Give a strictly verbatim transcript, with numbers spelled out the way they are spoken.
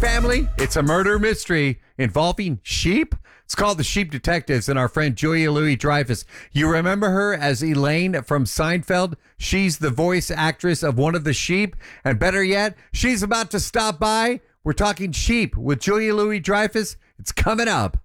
family. It's a murder mystery involving sheep. It's called The Sheep Detectives, and our friend Julia Louis-Dreyfus. You remember her as Elaine from Seinfeld? She's the voice actress of one of the sheep, and better yet, she's about to stop by. We're talking sheep with Julia Louis-Dreyfus. It's coming up.